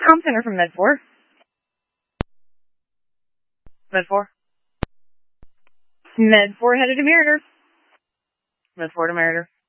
Com Center from Med 4. Med 4. Med 4 headed to Meritor. Med 4 to Meritor.